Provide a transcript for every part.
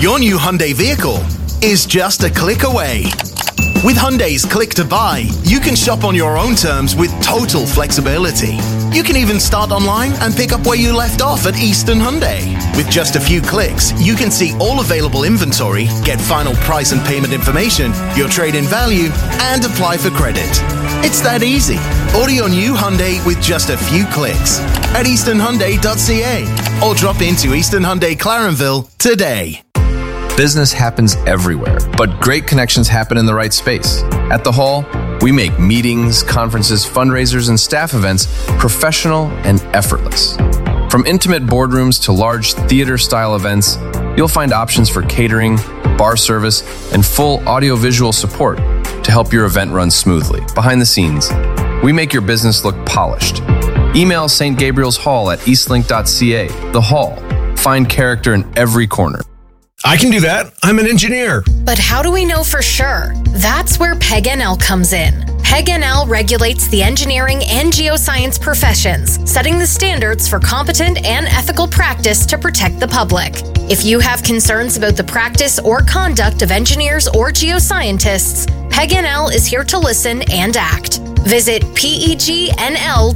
Your new Hyundai vehicle is just a click away. With Hyundai's Click to Buy, you can shop on your own terms with total flexibility. You can even start online and pick up where you left off at Eastern Hyundai. With just a few clicks, you can see all available inventory, get final price and payment information, your trade-in value, and apply for credit. It's that easy. Order your new Hyundai with just a few clicks at easternhyundai.ca or drop into Eastern Hyundai Clarenville today. Business happens everywhere, but great connections happen in the right space. At The Hall, we make meetings, conferences, fundraisers, and staff events professional and effortless. From intimate boardrooms to large theater-style events, you'll find options for catering, bar service, and full audio-visual support to help your event run smoothly. Behind the scenes, we make your business look polished. Email St. Gabriel's Hall at eastlink.ca. The Hall. Find character in every corner. I can do that. I'm an engineer. But how do we know for sure? That's where PEG-NL comes in. PEG-NL regulates the engineering and geoscience professions, setting the standards for competent and ethical practice to protect the public. If you have concerns about the practice or conduct of engineers or geoscientists, PEG-NL is here to listen and act. Visit pegnl.ca.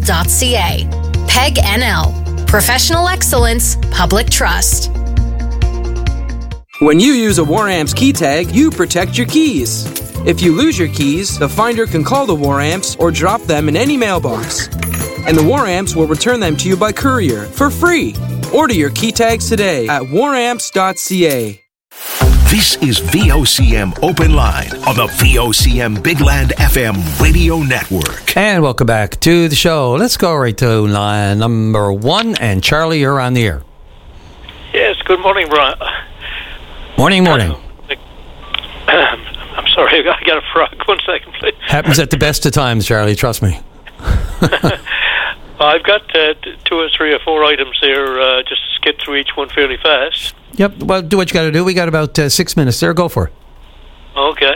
PEG-NL. Professional excellence, public trust. When you use a WarAmps key tag, you protect your keys. If you lose your keys, the finder can call the WarAmps or drop them in any mailbox. And the WarAmps will return them to you by courier for free. Order your key tags today at waramps.ca. This is VOCM Open Line on the VOCM Big Land FM radio network. And welcome back to the show. Let's go right to line number 1. And Charlie, you're on the air. Yes, good morning, Brian. Morning. I'm sorry, I got a frog. 1 second, please. Happens at the best of times, Charlie, trust me. I've got 2 or 3 or 4 items here, just to skip through each one fairly fast. Yep, well, do what you got to do. We got about 6 minutes there. Go for it. Okay.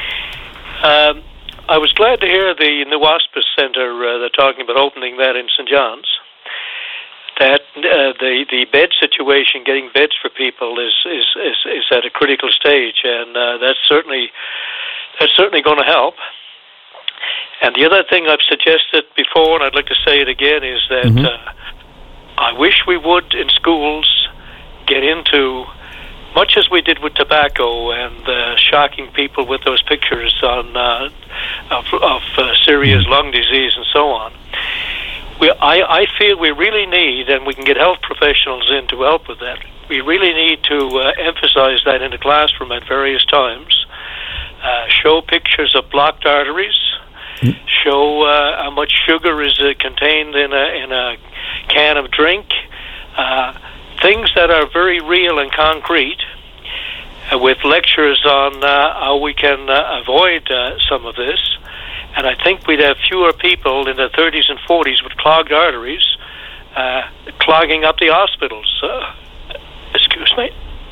I was glad to hear the New Hospice Centre, they're talking about opening that in St. John's. That the bed situation, getting beds for people, is at a critical stage, and that's certainly going to help. And the other thing I've suggested before, and I'd like to say it again, is that I wish we would in schools get into, much as we did with tobacco and shocking people with those pictures on of serious lung disease and so on. I feel we really need, and we can get health professionals in to help with that, we really need to emphasize that in the classroom at various times. Show pictures of blocked arteries, show how much sugar is contained in a can of drink, things that are very real and concrete, with lectures on how we can avoid some of this. And I think we'd have fewer people in their 30s and 40s with clogged arteries clogging up the hospitals. Excuse me.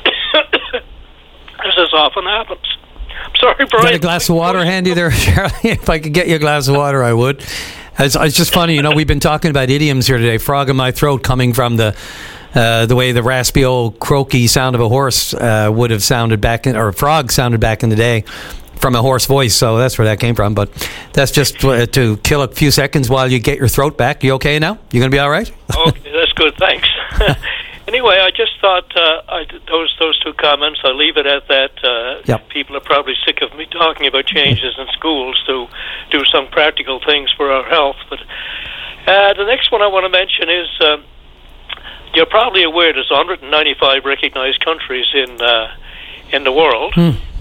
As this often happens. I'm sorry, Brian. Got a glass of water handy there, Charlie? If I could get you a glass of water, I would. It's just funny, we've been talking about idioms here today. Frog in my throat coming from the way the raspy old croaky sound of a horse would have sounded back or a frog sounded back in the day. From a hoarse voice, so that's where that came from. But that's just to kill a few seconds while you get your throat back. You okay now? You going to be all right? Okay, that's good. Thanks. Anyway, I just thought those 2 comments, I'll leave it at that. Yep. People are probably sick of me talking about changes in schools to do some practical things for our health. But the next one I want to mention is, you're probably aware there's 195 recognized countries in the world.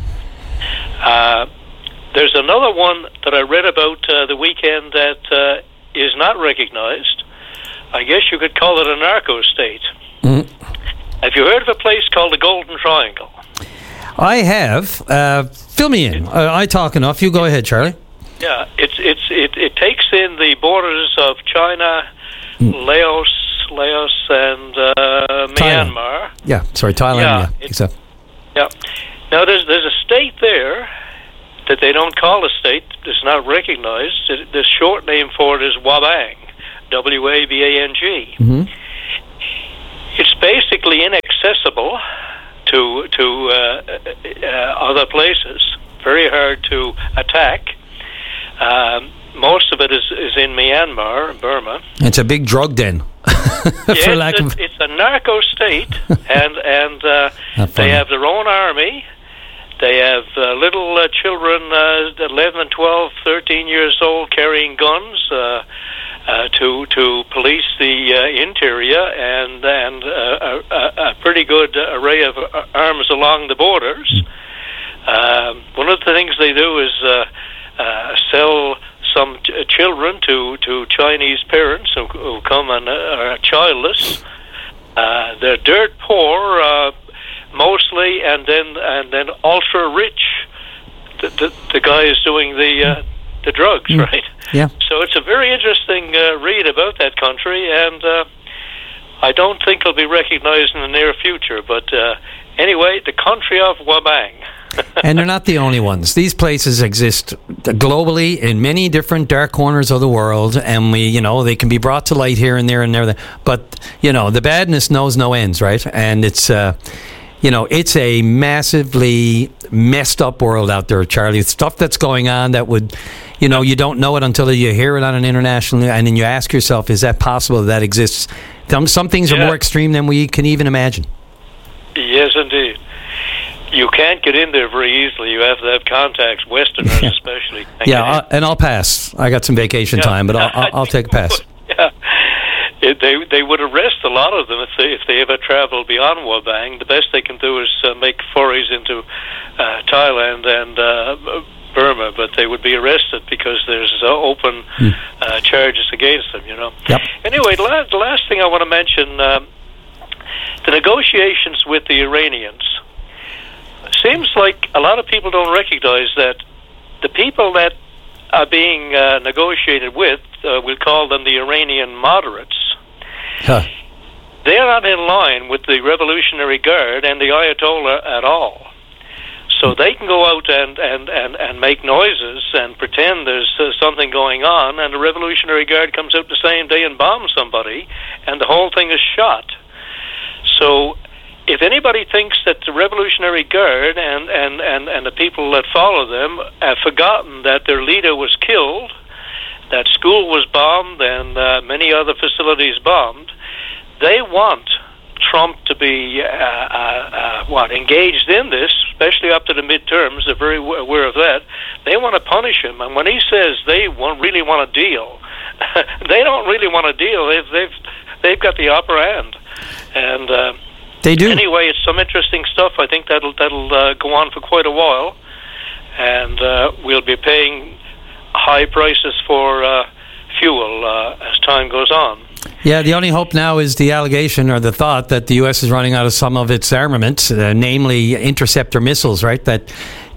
There's another one that I read about the weekend that is not recognized. I guess you could call it a narco state. Have you heard of a place called the Golden Triangle? I have. Fill me in. I talk enough. You go ahead, Charlie. Yeah, it takes in the borders of China, Laos, and Myanmar. Yeah, sorry, Thailand. Yeah. Now, there's a state there that they don't call a state. It's not recognized. The short name for it is Wabang, W-A-B-A-N-G. It's basically inaccessible to other places. Very hard to attack. Most of it is in Myanmar, Burma. It's a big drug den. It's a narco state, and they have their own army. They have little children, 11 and 12, 13 years old, carrying guns to police the interior, and a pretty good array of arms along the borders. One of the things they do is sell some children to Chinese parents who come and are childless. They're dirt poor, mostly, and then ultra rich. The guy is doing the drugs, right? Yeah. So it's a very interesting read about that country, and I don't think it'll be recognized in the near future. But anyway, the country of Wabang. And they're not the only ones. These places exist globally in many different dark corners of the world, and they can be brought to light here and there and there. But the badness knows no ends, right? And it's it's a massively messed up world out there, Charlie. Stuff that's going on that would, you don't know it until you hear it on an international, and then you ask yourself, is that possible that exists? Some things are more extreme than we can even imagine. Yes, indeed. You can't get in there very easily. You have to have contacts, Westerners especially. And I'll pass. I got some vacation time, but I'll take a pass. Yeah. They would arrest a lot of them if they ever travel beyond Wabang. The best they can do is make forays into Thailand and Burma, but they would be arrested because there's open charges against them. Yep. Anyway, the last thing I want to mention: the negotiations with the Iranians. Seems like a lot of people don't recognize that the people that are being negotiated with, we'll call them the Iranian moderates, they're not in line with the Revolutionary Guard and the Ayatollah at all. So they can go out and make noises and pretend there's something going on, and the Revolutionary Guard comes out the same day and bombs somebody, and the whole thing is shot. So if anybody thinks that the Revolutionary Guard and the people that follow them have forgotten that their leader was killed, that school was bombed, and many other facilities bombed, they want Trump to be engaged in this, especially up to the midterms. They're very aware of that. They want to punish him, and when he says they really want a deal, they don't really want a deal. They've got the upper hand, and they do. Anyway, it's some interesting stuff. I think that'll go on for quite a while, and we'll be paying high prices for fuel as time goes on. Yeah, the only hope now is the allegation or the thought that the U.S. is running out of some of its armaments, namely interceptor missiles, right? That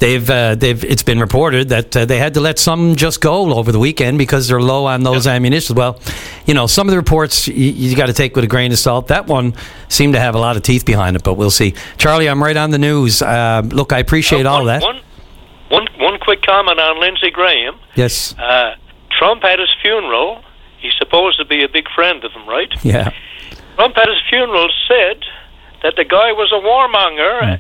it's been reported that they had to let some just go over the weekend because they're low on those ammunition. Well, some of the reports you got to take with a grain of salt. That one seemed to have a lot of teeth behind it, but we'll see. Charlie, I'm right on the news. Look, I appreciate all that. One quick comment on Lindsey Graham. Yes. Trump had his funeral. He's supposed to be a big friend of him, right? Yeah. Trump at his funeral said that the guy was a warmonger.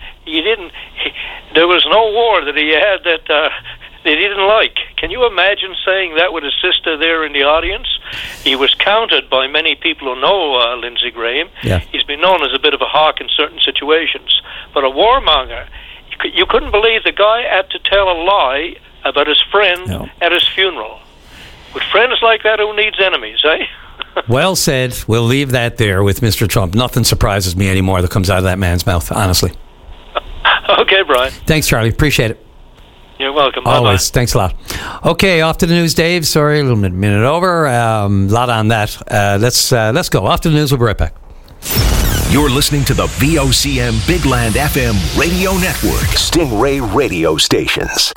There was no war that he had that he didn't like. Can you imagine saying that with his sister there in the audience? He was counted by many people who know Lindsey Graham. Yeah. He's been known as a bit of a hawk in certain situations. But a warmonger, you couldn't believe the guy had to tell a lie about his friend at his funeral. With friends like that, who needs enemies, eh? Well said. We'll leave that there with Mr. Trump. Nothing surprises me anymore that comes out of that man's mouth, honestly. Okay, Brian. Thanks, Charlie. Appreciate it. You're welcome. Always. Bye-bye. Thanks a lot. Okay, off to the news, Dave. Sorry, a little minute over. Lot on that. Let's go. Off to the news. We'll be right back. You're listening to the VOCM Big Land FM radio network. Stingray radio stations.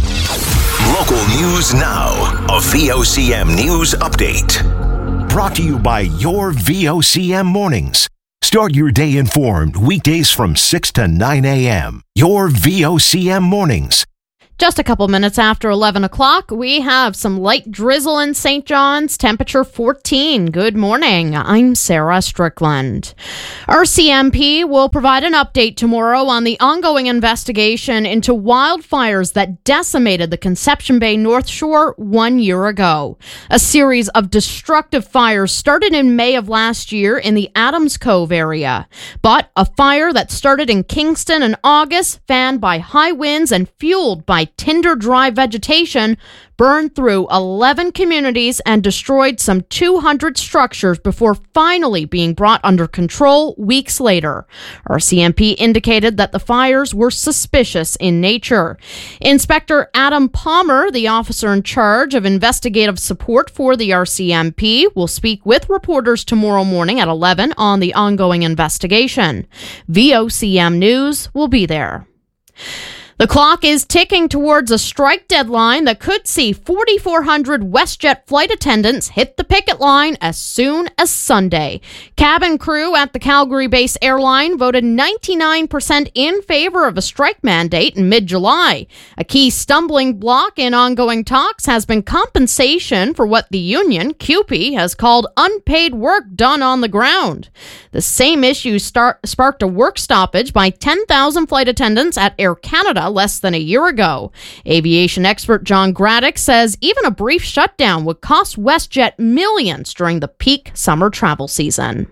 Local news now. A VOCM news update. Brought to you by your VOCM mornings. Start your day informed weekdays from 6 to 9 a.m. Your VOCM mornings. Just a couple minutes after 11 o'clock, we have some light drizzle in St. John's, temperature 14. Good morning. I'm Sarah Strickland. RCMP will provide an update tomorrow on the ongoing investigation into wildfires that decimated the Conception Bay North Shore 1 year ago. A series of destructive fires started in May of last year in the Adams Cove area. But a fire that started in Kingston in August, fanned by high winds and fueled by tinder-dry vegetation, burned through 11 communities and destroyed some 200 structures before finally being brought under control weeks later. RCMP indicated that the fires were suspicious in nature. Inspector Adam Palmer, the officer in charge of investigative support for the RCMP, will speak with reporters tomorrow morning at 11 on the ongoing investigation. VOCM News will be there. The clock is ticking towards a strike deadline that could see 4,400 WestJet flight attendants hit the picket line as soon as Sunday. Cabin crew at the Calgary-based airline voted 99% in favor of a strike mandate in mid-July. A key stumbling block in ongoing talks has been compensation for what the union, CUPE, has called unpaid work done on the ground. The same issue sparked a work stoppage by 10,000 flight attendants at Air Canada less than a year ago. Aviation expert John Graddick says even a brief shutdown would cost WestJet millions during the peak summer travel season.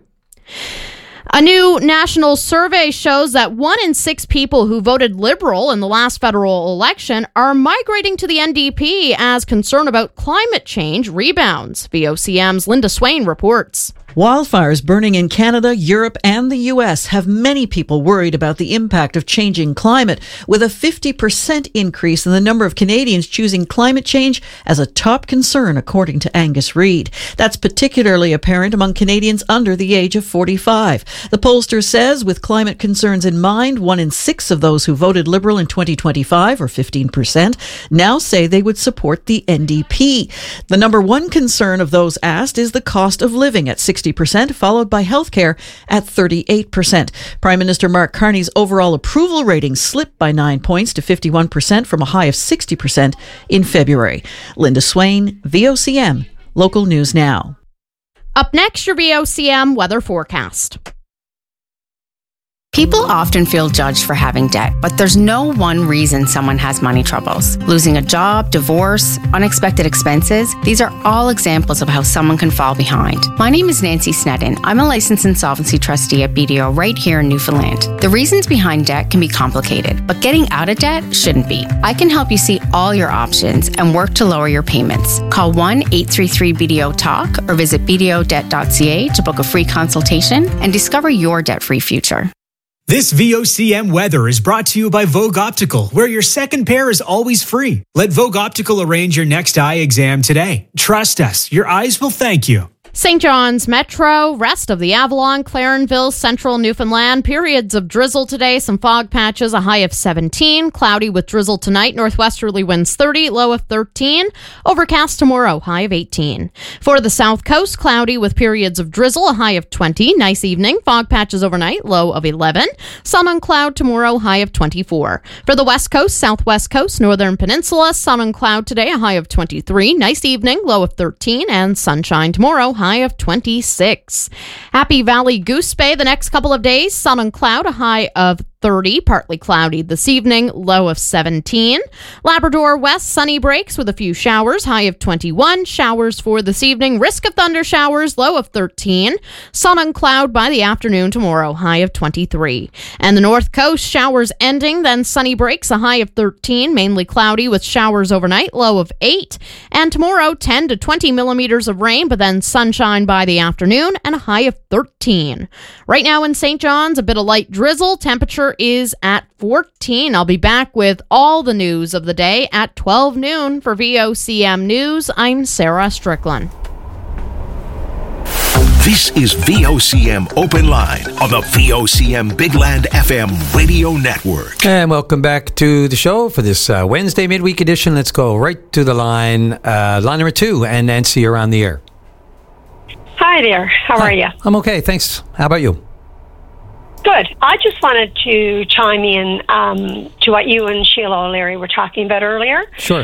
A new national survey shows that 1 in 6 people who voted Liberal in the last federal election are migrating to the NDP as concern about climate change rebounds. VOCM's Linda Swain reports. Wildfires burning in Canada, Europe, and the U.S. have many people worried about the impact of changing climate, with a 50% increase in the number of Canadians choosing climate change as a top concern, according to Angus Reid. That's particularly apparent among Canadians under the age of 45. The pollster says, with climate concerns in mind, 1 in 6 of those who voted Liberal in 2025, or 15%, now say they would support the NDP. The number one concern of those asked is the cost of living at 60%, followed by healthcare at 38%. Prime Minister Mark Carney's overall approval rating slipped by 9 points to 51% from a high of 60% in February. Linda Swain, VOCM, Local News Now. Up next, your VOCM weather forecast. People often feel judged for having debt, but there's no one reason someone has money troubles. Losing a job, divorce, unexpected expenses, these are all examples of how someone can fall behind. My name is Nancy Snedden. I'm a licensed insolvency trustee at BDO right here in Newfoundland. The reasons behind debt can be complicated, but getting out of debt shouldn't be. I can help you see all your options and work to lower your payments. Call 1-833-BDO-TALK or visit bdodebt.ca to book a free consultation and discover your debt-free future. This VOCM weather is brought to you by Vogue Optical, where your second pair is always free. Let Vogue Optical arrange your next eye exam today. Trust us, your eyes will thank you. St. John's Metro, rest of the Avalon, Clarenville, central Newfoundland. Periods of drizzle today, some fog patches, a high of 17. Cloudy with drizzle tonight, northwesterly winds 30, low of 13. Overcast tomorrow, high of 18. For the south coast, cloudy with periods of drizzle, a high of 20. Nice evening, fog patches overnight, low of 11. Sun and cloud tomorrow, high of 24. For the west coast, southwest coast, northern peninsula, sun and cloud today, a high of 23. Nice evening, low of 13. And sunshine tomorrow, high of 26. Happy Valley Goose Bay the next couple of days. Sun and cloud, a high of 30, partly cloudy this evening, low of 17. Labrador West, sunny breaks with a few showers, high of 21. Showers for this evening, risk of thunder showers, low of 13. Sun and cloud by the afternoon tomorrow, high of 23. And the north coast, showers ending, then sunny breaks, a high of 13, mainly cloudy with showers overnight, low of 8. And tomorrow, 10 to 20 millimeters of rain, but then sunshine by the afternoon and a high of 13. Right now in St. John's, a bit of light drizzle, temperature is at 14. I'll be back with all the news of the day at 12 noon. For VOCM News, I'm Sarah Strickland. This is VOCM Open Line on the VOCM Big Land FM radio network. And welcome back to the show for this Wednesday midweek edition. Let's go right to the line. Line number 2, and Nancy, you're on the air. Hi there. How are you? I'm okay, thanks. How about you? Good. I just wanted to chime in to what you and Sheila O'Leary were talking about earlier. Sure.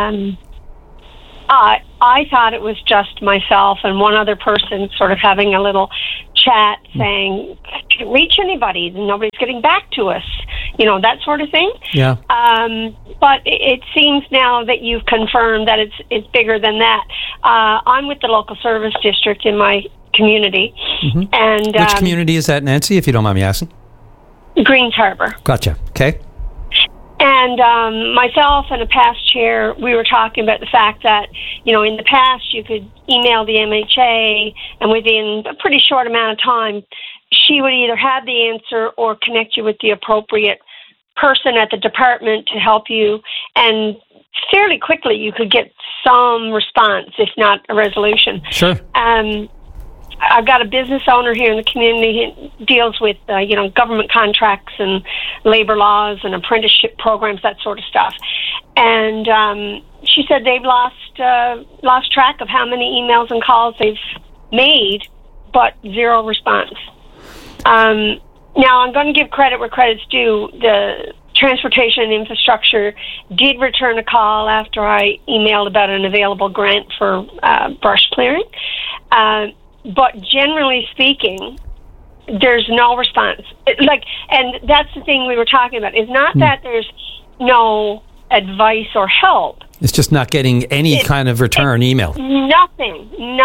I thought it was just myself and one other person sort of having a little chat saying, reach anybody, nobody's getting back to us, that sort of thing. Yeah. But it seems now that you've confirmed that it's bigger than that. I'm with the local service district in my community. Mm-hmm. And which community is that, Nancy, if you don't mind me asking? Greens Harbor. Gotcha. Okay. And myself and a past chair, we were talking about the fact that, in the past you could email the MHA, and within a pretty short amount of time, she would either have the answer or connect you with the appropriate person at the department to help you. And fairly quickly you could get some response, if not a resolution. Sure. I've got a business owner here in the community who deals with, government contracts and labor laws and apprenticeship programs, that sort of stuff. And she said they've lost track of how many emails and calls they've made, but zero response. Now, I'm going to give credit where credit's due. The Transportation and Infrastructure did return a call after I emailed about an available grant for brush clearing. But generally speaking, there's no response. And that's the thing we were talking about. It's not that there's no advice or help. It's just not getting any kind of return email. Nothing.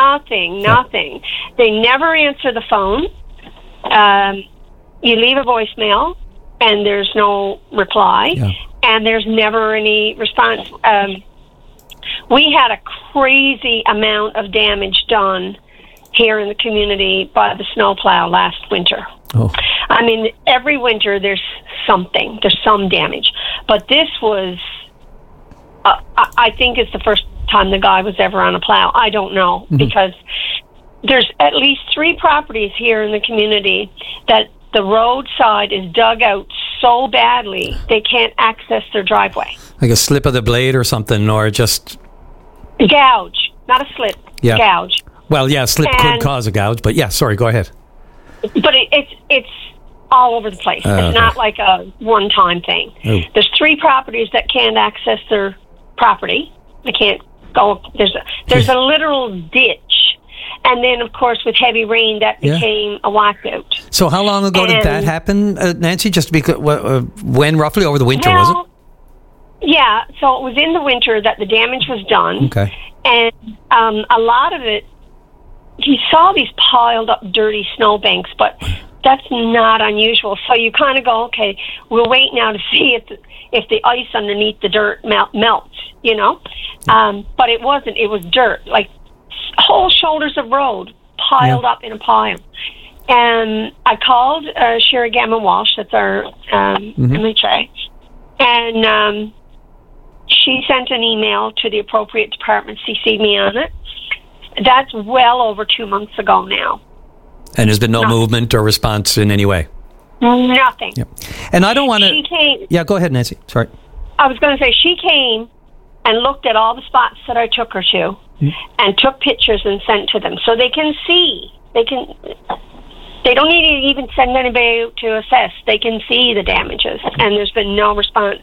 They never answer the phone. You leave a voicemail, and there's no reply, and there's never any response. We had a crazy amount of damage done here in the community by the snowplow last winter. Oh. I mean, every winter there's some damage. But this was, I think it's the first time the guy was ever on a plow. I don't know, because there's at least 3 properties here in the community that the roadside is dug out so badly they can't access their driveway. Like a slip of the blade or something, or just... Gouge, not a slip, gouge. Well, yeah, slip could cause a gouge, but sorry, go ahead. But it's all over the place. It's not like a one-time thing. Oh. There's 3 properties that can't access their property. They can't go. There's a literal ditch, and then of course with heavy rain that became a washout. So how long ago did that happen, Nancy? Just because when roughly over the winter was it? Yeah, so it was in the winter that the damage was done. Okay, and a lot of it. He saw these piled up dirty snowbanks, but that's not unusual. So you kind of go, okay, we'll wait now to see if the ice underneath the dirt melts, But it wasn't. It was dirt, like whole shoulders of road piled up in a pile. And I called Sherry Gammon Walsh, that's our MHA, and she sent an email to the appropriate department, CC'd me on it. That's well over 2 months ago now. And there's been no movement or response in any way? Nothing. Yep. And I don't want to... She came... Yeah, go ahead, Nancy. Sorry. I was going to say, she came and looked at all the spots that I took her to and took pictures and sent to them. So they can see. They don't need to even send anybody to assess. They can see the damages. And there's been no response.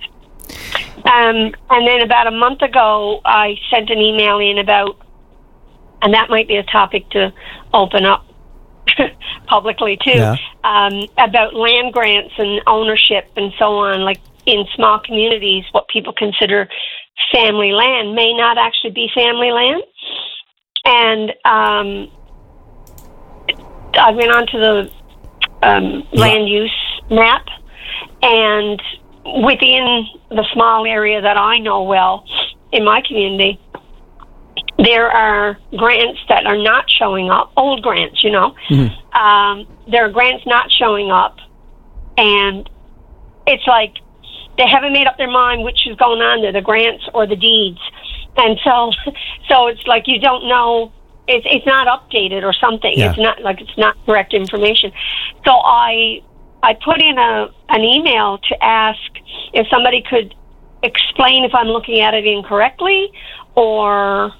And then about a month ago, I sent an email in about... And that might be a topic to open up publicly, too, about land grants and ownership and so on. Like in small communities, what people consider family land may not actually be family land. And I went onto the land use map, and within the small area that I know well in my community, there are grants that are not showing up, old grants, There are grants not showing up, and it's like they haven't made up their mind which is going on there, the grants or the deeds. And so it's like you don't know, it's not updated or something. Yeah. It's not correct information. So I put in an email to ask if somebody could explain if I'm looking at it incorrectly, or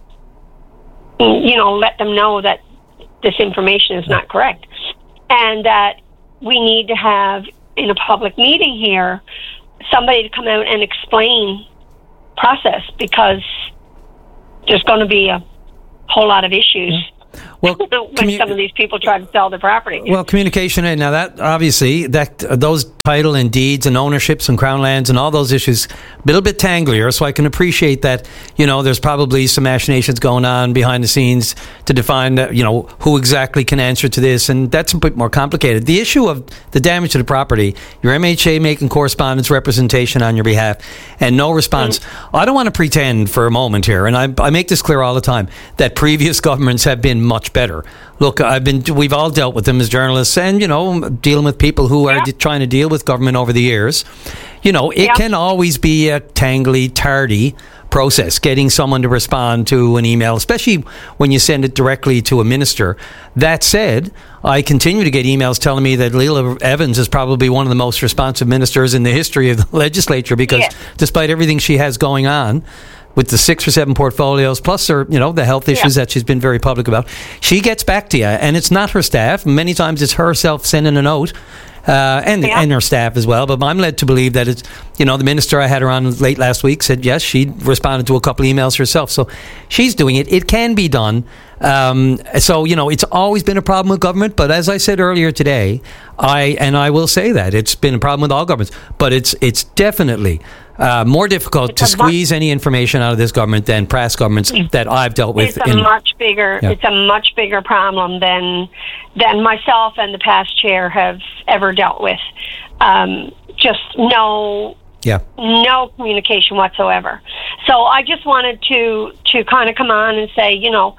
let them know that this information is not correct. And that we need to have, in a public meeting here, somebody to come out and explain process, because there's going to be a whole lot of issues. Well, when some of these people try to sell their property. Well, communication, now that obviously those title and deeds and ownerships and crown lands and all those issues a little bit tanglier, so I can appreciate that, there's probably some machinations going on behind the scenes to define who exactly can answer to this, and that's a bit more complicated. The issue of the damage to the property, your MHA making correspondence representation on your behalf and no response. I don't want to pretend for a moment here, and I make this clear all the time, that previous governments have been much better. Look, we've all dealt with them as journalists, and dealing with people who are trying to deal with government over the years. It can always be a tangly, tardy process getting someone to respond to an email, especially when you send it directly to a minister. That said, I continue to get emails telling me that Leela Evans is probably one of the most responsive ministers in the history of the legislature, because despite everything she has going on with the 6 or 7 portfolios, plus her, the health issues that she's been very public about, she gets back to you, and it's not her staff. Many times it's herself sending a note, and her staff as well. But I'm led to believe that it's, the minister, I had her on late last week, said yes, she responded to a couple of emails herself. So she's doing it. It can be done. So, it's always been a problem with government. But as I said earlier today, I will say that it's been a problem with all governments. But it's definitely more difficult to squeeze any information out of this government than past governments that I've dealt with. It's a much bigger problem than myself and the past chair have ever dealt with. Just no communication whatsoever. So I just wanted to kind of come on and say,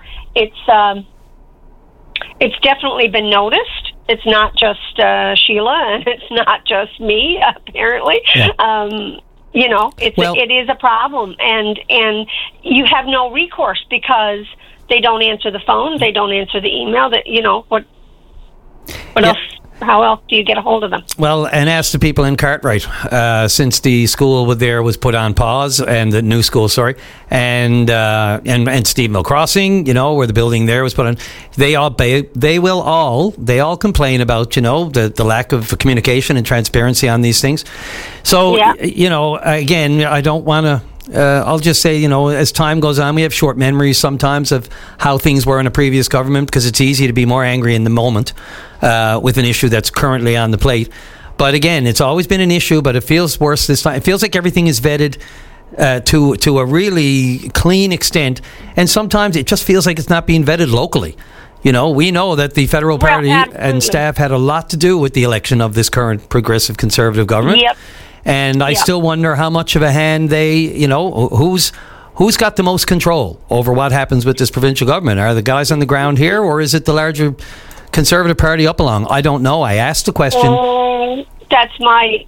it's definitely been noticed. It's not just Sheila, and it's not just me, apparently. It is a problem, and you have no recourse, because they don't answer the phone, they don't answer the email. That what else? How else do you get a hold of them? Well, and ask the people in Cartwright, since the school there was put on pause, and the new school, and Steve Mill Crossing, where the building there was put on, they all complain about, the lack of communication and transparency on these things. So, again, I don't want to, I'll just say, as time goes on, we have short memories sometimes of how things were in a previous government, because it's easy to be more angry in the moment with an issue that's currently on the plate. But again, it's always been an issue, but it feels worse this time. It feels like everything is vetted to a really clean extent, and sometimes it just feels like it's not being vetted locally. We know that the federal party and staff had a lot to do with the election of this current progressive conservative government. Yep. And I still wonder how much of a hand they, who's got the most control over what happens with this provincial government? Are the guys on the ground here, or is it the larger Conservative Party up along? I don't know. I asked the question. That's my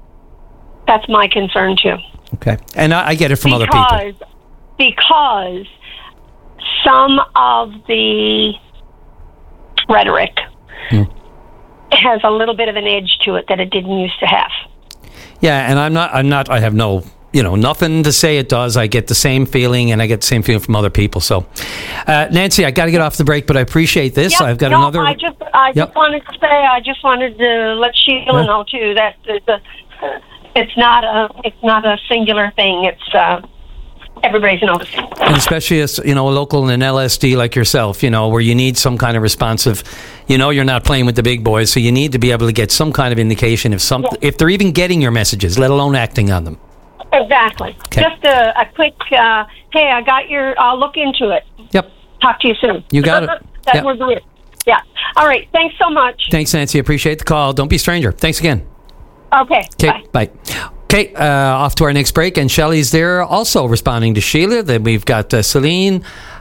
concern too. Okay, and I get it from other people. Because some of the rhetoric has a little bit of an edge to it that it didn't used to have. Yeah, and I have no, nothing to say it does. I get the same feeling, and I get the same feeling from other people. So, Nancy, I got to get off the break, but I appreciate this. I've got another. I just wanted to let Sheila know too that it's not a singular thing. It's everybody's noticing. And especially as a local in LSD like yourself, where you need some kind of responsive. You're not playing with the big boys, so you need to be able to get some kind of indication if they're even getting your messages, let alone acting on them. Exactly. Okay. Just a quick, hey, I got I'll look into it. Yep. Talk to you soon. You got it. That was it. Yeah. All right. Thanks so much. Thanks, Nancy. Appreciate the call. Don't be a stranger. Thanks again. Okay. Bye. Okay, off to our next break, and Shelley's there also responding to Sheila. Then we've got Selena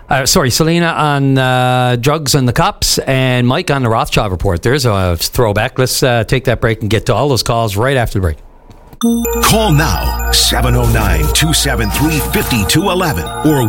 on drugs and the cops, and Mike on the Rothschild report. There's a throwback. Let's take that break and get to all those calls right after the break. Call now, 709-273-5211 or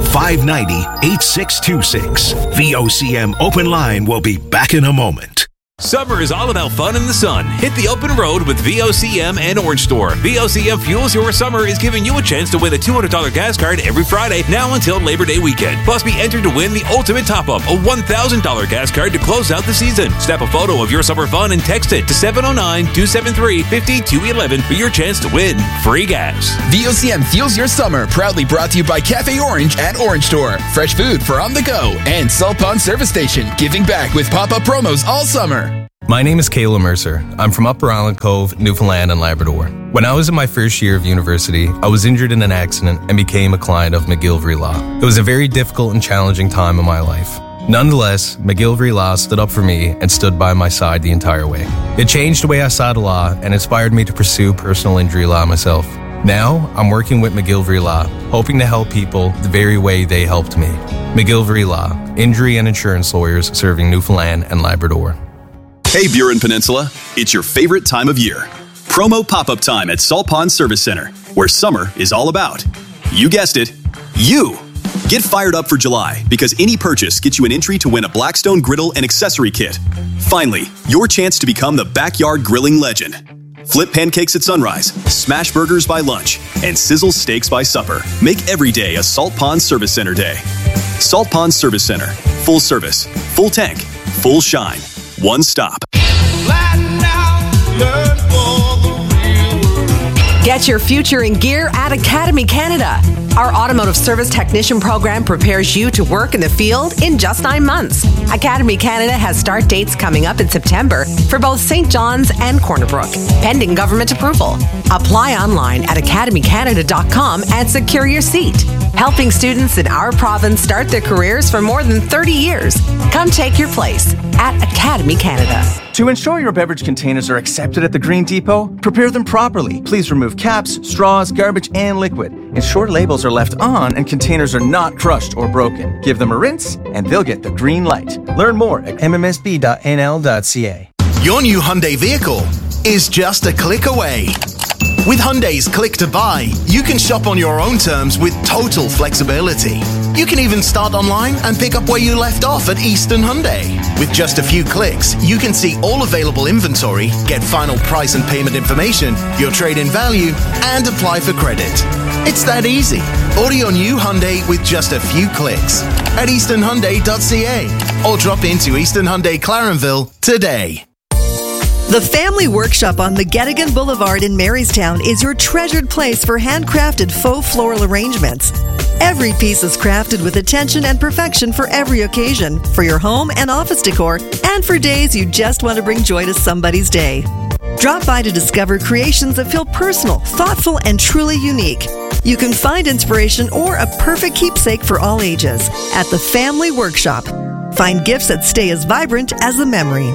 1-888-590-8626. VOCM Open Line will be back in a moment. Summer is all about fun in the sun. Hit the open road with VOCM and Orange Store. VOCM Fuels Your Summer is giving you a chance to win a $200 gas card every Friday now until Labor Day weekend. Plus, be entered to win the ultimate top-up, a $1,000 gas card to close out the season. Snap a photo of your summer fun and text it to 709-273-5211 for your chance to win free gas. VOCM Fuels Your Summer, proudly brought to you by Cafe Orange at Orange Store. Fresh food for on the go. And Salt Pond Service Station, giving back with pop-up promos all summer. My name is Kayla Mercer. I'm from Upper Island Cove, Newfoundland and Labrador. When I was in my first year of university, I was injured in an accident and became a client of McGillivray Law. It was a very difficult and challenging time in my life. Nonetheless, McGillivray Law stood up for me and stood by my side the entire way. It changed the way I saw the law and inspired me to pursue personal injury law myself. Now, I'm working with McGillivray Law, hoping to help people the very way they helped me. McGillivray Law, injury and insurance lawyers serving Newfoundland and Labrador. Hey Burin Peninsula, it's your favorite time of year. Promo pop-up time at Salt Pond Service Center, where summer is all about. You guessed it, you! Get fired up for July, because any purchase gets you an entry to win a Blackstone griddle and accessory kit. Finally, your chance to become the backyard grilling legend. Flip pancakes at sunrise, smash burgers by lunch, and sizzle steaks by supper. Make every day a Salt Pond Service Center day. Salt Pond Service Center. Full service, full tank, full shine. One stop. Get your future in gear at Academy Canada. Our automotive service technician program prepares you to work in the field in just 9 months. Academy Canada has start dates coming up in September for both St. John's and Corner Brook, pending government approval. Apply online at academycanada.com and secure your seat. Helping students in our province start their careers for more than 30 years. Come take your place at Academy Canada. To ensure your beverage containers are accepted at the Green Depot, prepare them properly. Please remove caps, straws, garbage, and liquid. Ensure labels are left on and containers are not crushed or broken. Give them a rinse and they'll get the green light. Learn more at mmsb.nl.ca. Your new Hyundai vehicle is just a click away. With Hyundai's Click to Buy, you can shop on your own terms with total flexibility. You can even start online and pick up where you left off at Eastern Hyundai. With just a few clicks, you can see all available inventory, get final price and payment information, your trade-in value, and apply for credit. It's that easy. Order your new Hyundai with just a few clicks at easternhyundai.ca or drop into Eastern Hyundai Clarenville today. The Family Workshop on McGettigan Boulevard in Marystown is your treasured place for handcrafted faux floral arrangements. Every piece is crafted with attention and perfection for every occasion, for your home and office decor, and for days you just want to bring joy to somebody's day. Drop by to discover creations that feel personal, thoughtful, and truly unique. You can find inspiration or a perfect keepsake for all ages at the Family Workshop. Find gifts that stay as vibrant as the memory.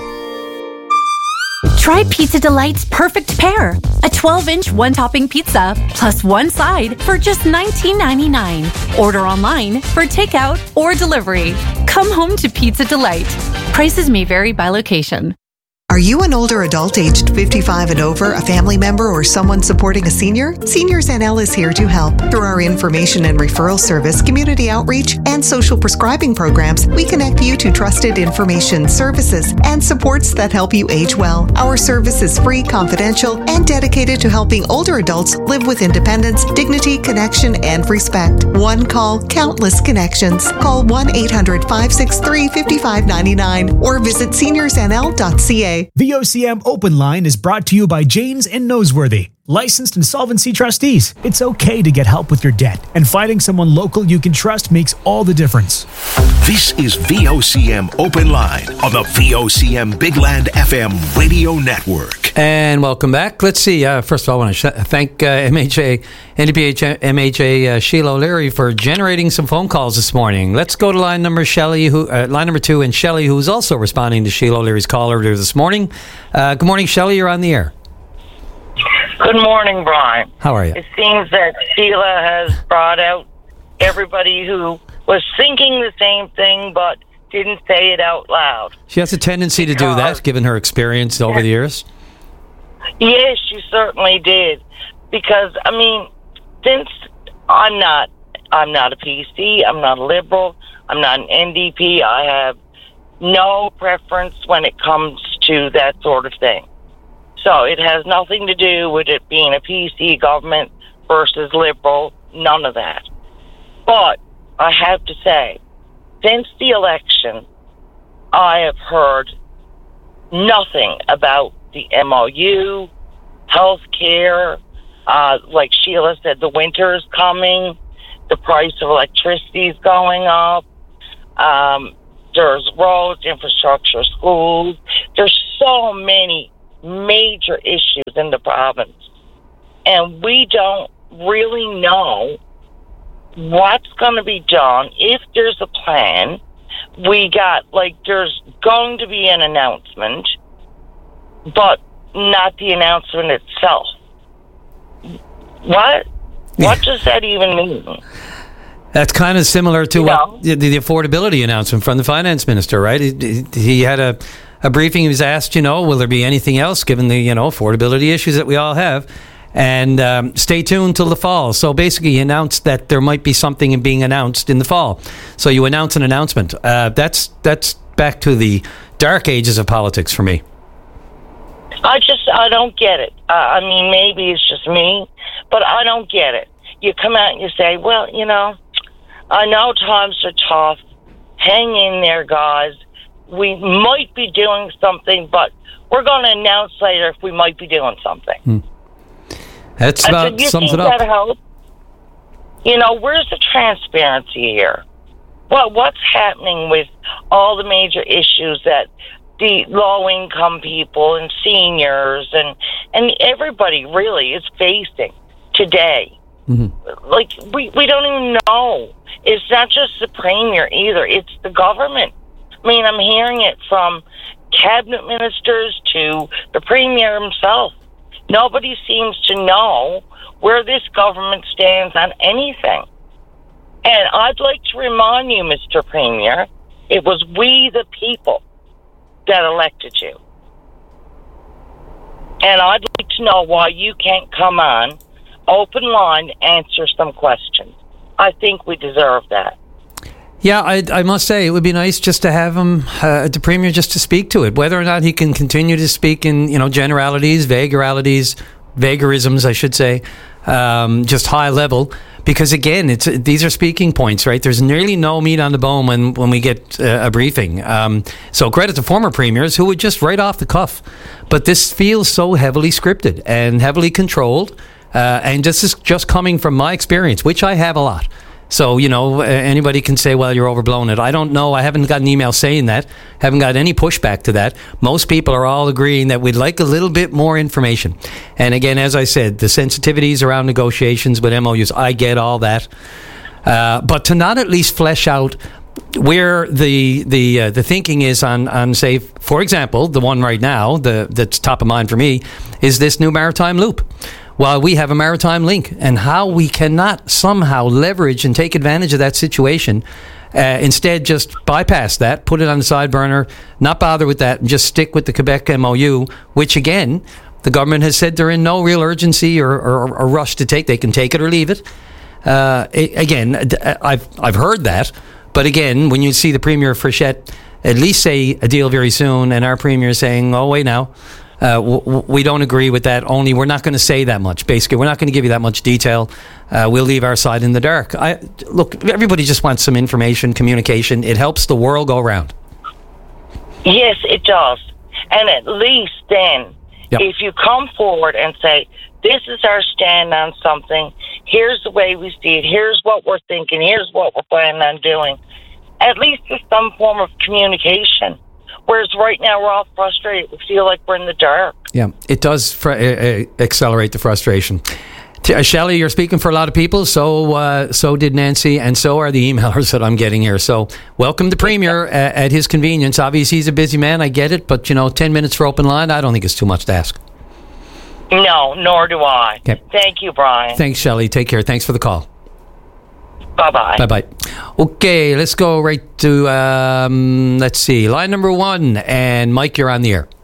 Try Pizza Delight's Perfect Pair, a 12-inch one-topping pizza plus one side for just $19.99. Order online for takeout or delivery. Come home to Pizza Delight. Prices may vary by location. Are you an older adult aged 55 and over, a family member, or someone supporting a senior? Seniors NL is here to help. Through our information and referral service, community outreach, and social prescribing programs, we connect you to trusted information, services, and supports that help you age well. Our service is free, confidential, and dedicated to helping older adults live with independence, dignity, connection, and respect. One call, countless connections. Call 1-800-563-5599 or visit seniorsnl.ca. VOCM Open Line is brought to you by Janes and Noseworthy, licensed insolvency trustees. It's okay to get help with your debt, and finding someone local you can trust makes all the difference. This is VOCM Open Line on the VOCM Big Land FM radio network. And welcome back. Let's see. First of all, I want to thank NDPH MHA Sheila O'Leary for generating some phone calls this morning. Let's go to line number 2, and Shelley, who's also responding to Sheila O'Leary's call earlier this morning. Good morning, Shelley. You're on the air. Good morning, Brian. How are you? It seems that Sheila has brought out everybody who was thinking the same thing but didn't say it out loud. She has a tendency to do that, given her experience over the years. Yes, she certainly did. Because, I mean, since I'm not a PC, I'm not a Liberal, I'm not an NDP, I have no preference when it comes to that sort of thing. So it has nothing to do with it being a PC government versus Liberal, none of that. But I have to say, since the election, I have heard nothing about the MOU, health care. Like Sheila said, the winter is coming. The price of electricity is going up. There's roads, infrastructure, schools. There's so many major issues in the province. And we don't really know what's going to be done. If there's a plan, there's going to be an announcement, but not the announcement itself. What does that even mean? That's kind of similar to what the affordability announcement from the finance minister, right? He had a briefing. He was asked, will there be anything else given the, affordability issues that we all have? And stay tuned till the fall. So basically, he announced that there might be something being announced in the fall. So you announce an announcement. That's back to the dark ages of politics for me. I don't get it. I mean, maybe it's just me, but I don't get it. You come out and you say, well, I know times are tough. Hang in there, guys. We might be doing something, but we're going to announce later if we might be doing something. That's about sums it up. That help? Where's the transparency here? What's happening with all the major issues that the low-income people and seniors and everybody really is facing today? Mm-hmm. We don't even know. It's not just the Premier either. It's the government. I mean, I'm hearing it from cabinet ministers to the Premier himself. Nobody seems to know where this government stands on anything. And I'd like to remind you, Mr. Premier, it was we the people that elected you. And I'd like to know why you can't come on, open line, answer some questions. I think we deserve that. Yeah, I must say, it would be nice just to have him, the Premier, just to speak to it. Whether or not he can continue to speak in, generalities, vagarisms, I should say, just high level. Because again, these are speaking points, right? There's nearly no meat on the bone when we get a briefing. So credit to former premiers who would just right off the cuff. But this feels so heavily scripted and heavily controlled. And this is just coming from my experience, which I have a lot. So, anybody can say, well, you're overblown it. I don't know. I haven't got an email saying that. Haven't got any pushback to that. Most people are all agreeing that we'd like a little bit more information. And again, as I said, the sensitivities around negotiations with MOUs, I get all that. But to not at least flesh out where the thinking is on, say, for example, the one right now, that's top of mind for me, is this new maritime loop. While we have a maritime link, and how we cannot somehow leverage and take advantage of that situation, instead just bypass that, put it on the side burner, not bother with that, and just stick with the Quebec MOU, which again, the government has said they're in no real urgency or rush to take. They can take it or leave it. Again, I've heard that, but again, when you see the Premier Frechette at least say a deal very soon, and our Premier saying, oh, wait now, we don't agree with that. Only we're not going to say that much. Basically, we're not going to give you that much detail. We'll leave our side in the dark. Look, everybody just wants some information, communication. It helps the world go round. Yes, it does. And at least then, if you come forward and say, this is our stand on something, here's the way we see it, here's what we're thinking, here's what we're planning on doing, at least there's some form of communication. Whereas right now we're all frustrated. We feel like we're in the dark. Yeah, it does accelerate the frustration. Shelley, you're speaking for a lot of people. So did Nancy, and so are the emailers that I'm getting here. So welcome the Premier at his convenience. Obviously, he's a busy man. I get it. But, 10 minutes for open line, I don't think it's too much to ask. No, nor do I. Okay. Thank you, Brian. Thanks, Shelley. Take care. Thanks for the call. Bye-bye. Bye-bye. Okay, let's go right to, let's see, line number 1. And Mike, you're on the air.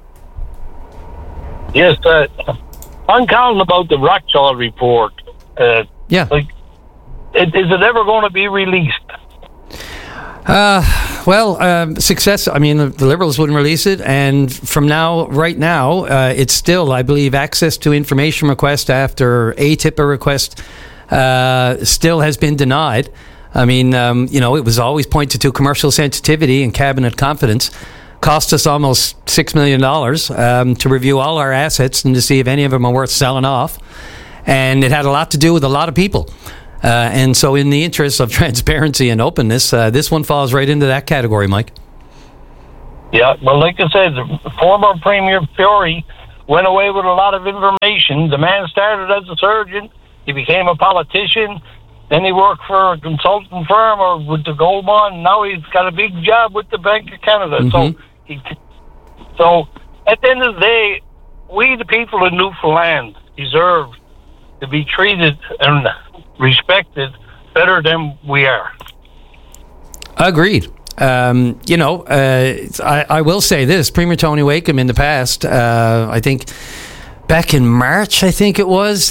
Yes, I'm calling about the Rockjaw report. Yeah. Is it ever going to be released? Success. I mean, the Liberals wouldn't release it, and from right now, it's still, I believe, access to information request after ATIPA request still has been denied. I mean, it was always pointed to commercial sensitivity and cabinet confidence. Cost us almost $6 million to review all our assets and to see if any of them are worth selling off. And it had a lot to do with a lot of people. And so in the interest of transparency and openness, this one falls right into that category, Mike. Yeah, well, like I said, former Premier Fiore went away with a lot of information. The man started as a surgeon. He became a politician. Then he worked for a consulting firm or with the gold mine. Now he's got a big job with the Bank of Canada. Mm-hmm. So at the end of the day, we, the people of Newfoundland, deserve to be treated and respected better than we are. Agreed. I will say this. Premier Tony Wakeham in the past, I think back in March, I think it was,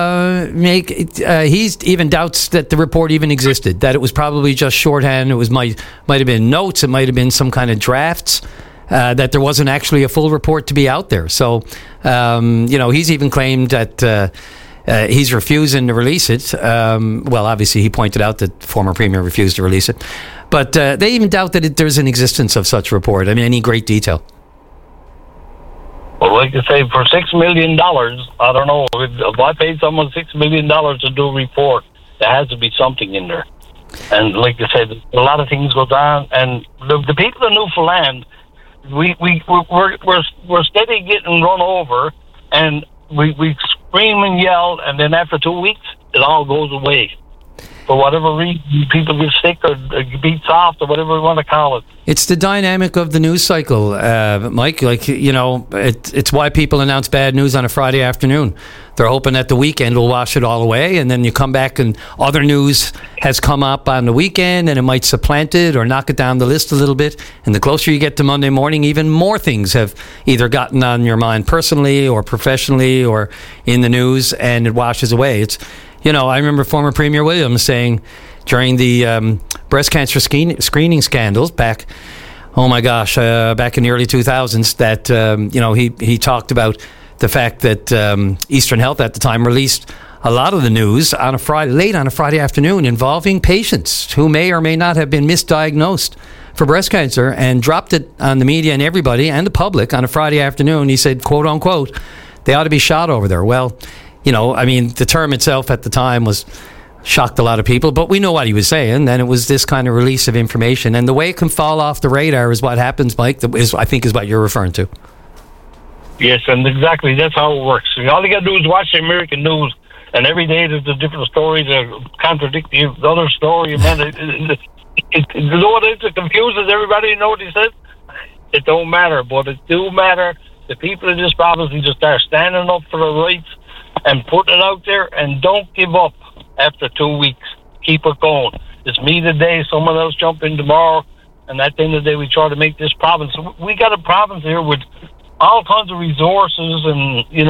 he even doubts that the report even existed, that it was probably just shorthand. It might have been notes. It might have been some kind of drafts, that there wasn't actually a full report to be out there. So, he's even claimed that he's refusing to release it. Obviously, he pointed out that former Premier refused to release it. But they even doubt that there's an existence of such a report. I mean, any great detail. Well, like I say, for $6 million, I don't know. If I paid someone $6 million to do a report, there has to be something in there. And like I said, a lot of things go down. And the people of Newfoundland, we're steady getting run over, and we scream and yell, and then after 2 weeks, it all goes away. For whatever reason, people get sick or beat soft or whatever we want to call it. It's the dynamic of the news cycle, Mike. It's why people announce bad news on a Friday afternoon. They're hoping that the weekend will wash it all away, and then you come back and other news has come up on the weekend, and it might supplant it or knock it down the list a little bit. And the closer you get to Monday morning, even more things have either gotten on your mind personally or professionally or in the news, and it washes away. I remember former Premier Williams saying during the breast cancer screening scandals back in the early 2000s that, he talked about the fact that Eastern Health at the time released a lot of the news late on a Friday afternoon involving patients who may or may not have been misdiagnosed for breast cancer and dropped it on the media and everybody and the public on a Friday afternoon. He said, quote unquote, they ought to be shot over there. Well, the term itself at the time shocked a lot of people, but we know what he was saying. Then it was this kind of release of information, and the way it can fall off the radar is what happens, Mike. I think is what you're referring to. Yes, and exactly that's how it works. All you got to do is watch the American news, and every day there's a different story that contradict the other story. Man, it confuses everybody. You know what he says? It don't matter, but it do matter. The people in this province need to start standing up for the rights and putting it out there, and don't give up after 2 weeks. Keep it going. It's me today, someone else jump in tomorrow, and at the end of the day, we try to make this province. We got a province here with all kinds of resources, and I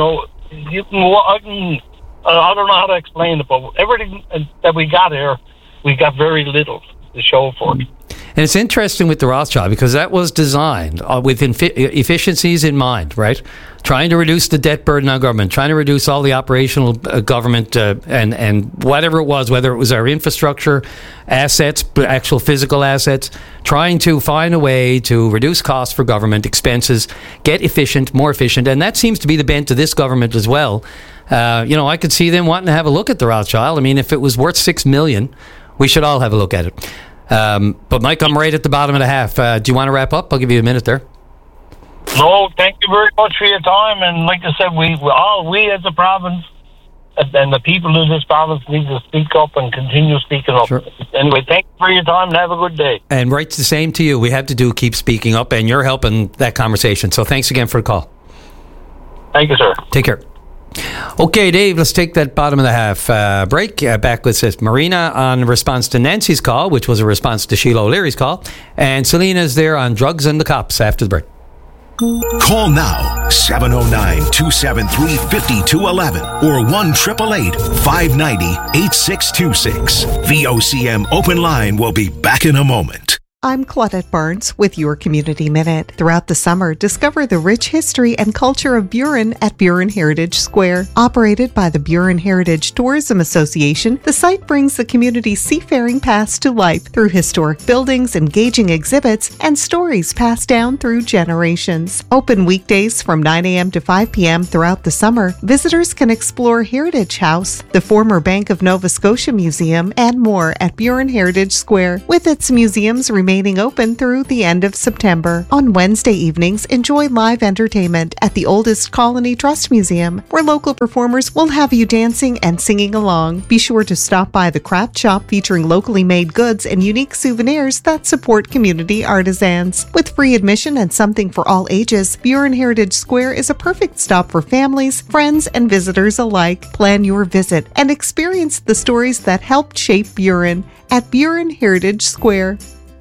don't know how to explain it, but everything that we got here, we got very little to show for it. And it's interesting with the Rothschild because that was designed with efficiencies in mind, right? Trying to reduce the debt burden on government, trying to reduce all the operational government and whatever it was, whether it was our infrastructure assets, actual physical assets, trying to find a way to reduce costs for government expenses, get more efficient. And that seems to be the bent of this government as well. I could see them wanting to have a look at the Rothschild. I mean, if it was worth $6 million, we should all have a look at it. But Mike, I'm right at the bottom of the half. Do you want to wrap up? I'll give you a minute there. No, thank you very much for your time. And like I said, we as a province and the people in this province need to speak up and continue speaking up. Sure. Anyway, thank you for your time and have a good day. And right, the same to you. We have to keep speaking up, and you're helping that conversation. So thanks again for the call. Thank you, sir. Take care. Okay, Dave, let's take that bottom of the half break. Back with Marina on response to Nancy's call, which was a response to Sheila O'Leary's call. And Selena's there on drugs and the cops after the break. Call now, 709-273-5211 or 1-888-590-8626. VOCM Open Line will be back in a moment. I'm Claudette Barnes with your Community Minute. Throughout the summer, discover the rich history and culture of Burin at Burin Heritage Square. Operated by the Burin Heritage Tourism Association, the site brings the community's seafaring past to life through historic buildings, engaging exhibits, and stories passed down through generations. Open weekdays from 9 a.m. to 5 p.m. throughout the summer, visitors can explore Heritage House, the former Bank of Nova Scotia Museum, and more at Burin Heritage Square, with its museums remaining open through the end of September. On Wednesday evenings, enjoy live entertainment at the Oldest Colony Trust Museum, where local performers will have you dancing and singing along. Be sure to stop by the craft shop featuring locally made goods and unique souvenirs that support community artisans. With free admission and something for all ages, Burin Heritage Square is a perfect stop for families, friends, and visitors alike. Plan your visit and experience the stories that helped shape Burin at Burin Heritage Square.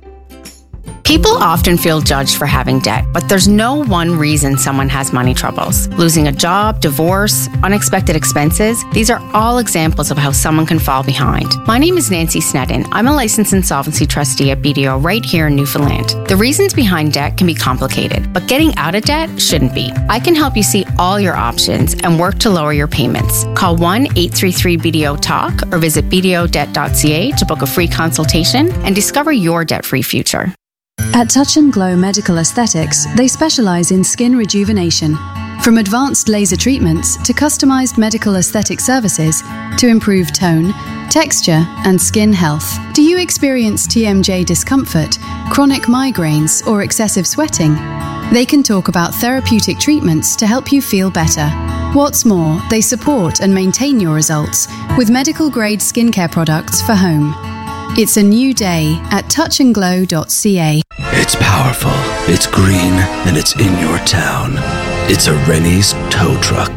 People often feel judged for having debt, but there's no one reason someone has money troubles. Losing a job, divorce, unexpected expenses, these are all examples of how someone can fall behind. My name is Nancy Snedden. I'm a licensed insolvency trustee at BDO right here in Newfoundland. The reasons behind debt can be complicated, but getting out of debt shouldn't be. I can help you see all your options and work to lower your payments. Call 1-833-BDO-TALK or visit bdodebt.ca to book a free consultation and discover your debt-free future. At Touch and Glow Medical Aesthetics, they specialize in skin rejuvenation. From advanced laser treatments to customized medical aesthetic services to improve tone, texture, and skin health. Do you experience TMJ discomfort, chronic migraines, or excessive sweating? They can talk about therapeutic treatments to help you feel better. What's more, they support and maintain your results with medical-grade skincare products for home. It's a new day at touchandglow.ca. It's powerful, it's green, and it's in your town. It's a Rennie's tow truck.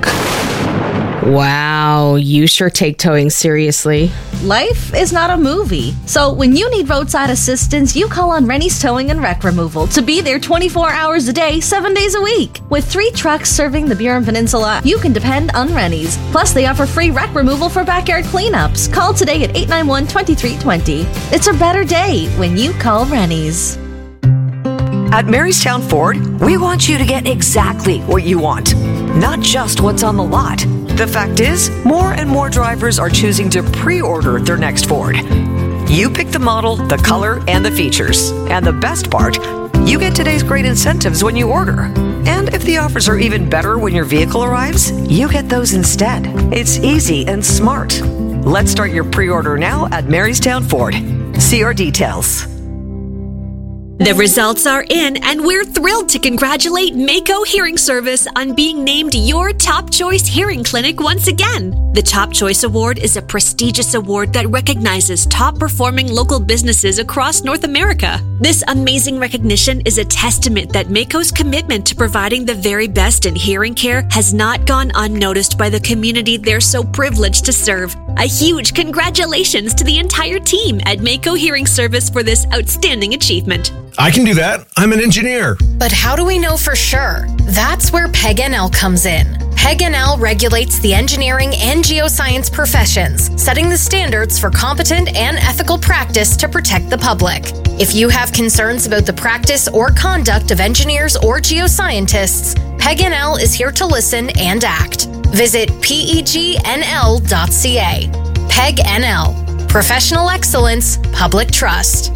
Wow, you sure take towing seriously. Life is not a movie. So when you need roadside assistance, you call on Rennie's Towing and Wreck Removal to be there 24 hours a day, 7 days a week. With 3 trucks serving the Burin Peninsula, you can depend on Rennie's. Plus, they offer free wreck removal for backyard cleanups. Call today at 891-2320. It's a better day when you call Rennie's. At Marystown Ford, we want you to get exactly what you want, not just what's on the lot. The fact is, more and more drivers are choosing to pre-order their next Ford. You pick the model, the color, and the features. And the best part, you get today's great incentives when you order. And if the offers are even better when your vehicle arrives, you get those instead. It's easy and smart. Let's start your pre-order now at Marystown Ford. See our details. The results are in, and we're thrilled to congratulate Mako Hearing Service on being named your Top Choice Hearing Clinic once again. The Top Choice Award is a prestigious award that recognizes top-performing local businesses across North America. This amazing recognition is a testament that Mako's commitment to providing the very best in hearing care has not gone unnoticed by the community they're so privileged to serve. A huge congratulations to the entire team at Mako Hearing Service for this outstanding achievement. I can do that. I'm an engineer. But how do we know for sure? That's where PEG-NL comes in. PEG-NL regulates the engineering and geoscience professions, setting the standards for competent and ethical practice to protect the public. If you have concerns about the practice or conduct of engineers or geoscientists, PEG-NL is here to listen and act. Visit pegnl.ca. PEG-NL. Professional excellence, public trust.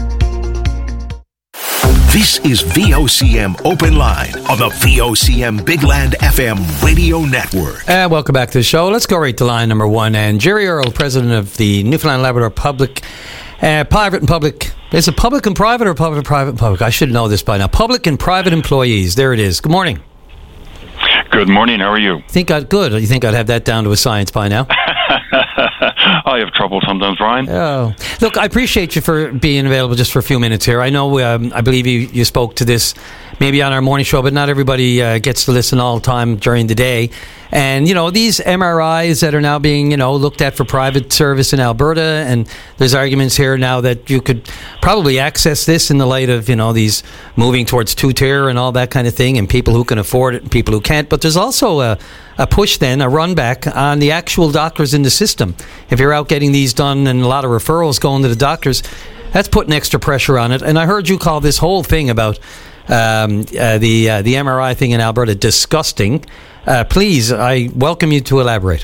This is VOCM Open Line on the VOCM Big Land FM radio network. Welcome back to the show. Let's go right to line number 1. And Jerry Earl, president of the Newfoundland Labrador Public, Private and Public. Is it public and private or public, private and public? I should know this by now. Public and private employees. There it is. Good morning. Good morning. How are you? Good. You think I'd have that down to a science by now? I have trouble sometimes, Brian. Oh, look, I appreciate you for being available just for a few minutes here. I know, I believe you spoke to this maybe on our morning show, but not everybody gets to listen all the time during the day. And, these MRIs that are now being, looked at for private service in Alberta, and there's arguments here now that you could probably access this in the light of, these moving towards two-tier and all that kind of thing, and people who can afford it and people who can't. But there's also a push then, a run back on the actual doctors in the system. If you're out getting these done and a lot of referrals going to the doctors, That's putting extra pressure on it. And I heard you call this whole thing about the MRI thing in Alberta disgusting. Please, I welcome you to elaborate.